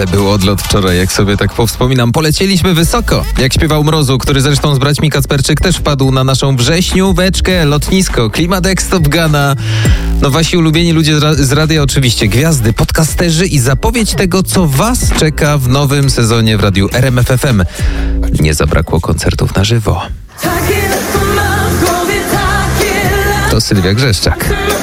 Ale był odlot wczoraj, jak sobie tak powspominam. Polecieliśmy wysoko, jak śpiewał Mrozu, który zresztą z braćmi Kacperczyk też wpadł na naszą wrześnióweczkę, lotnisko, klimat Stop Gana. No wasi ulubieni ludzie z radia oczywiście, gwiazdy, podcasterzy i zapowiedź tego, co was czeka w nowym sezonie w radiu RMF FM. Nie zabrakło koncertów na żywo. To Sylwia Grzeszczak.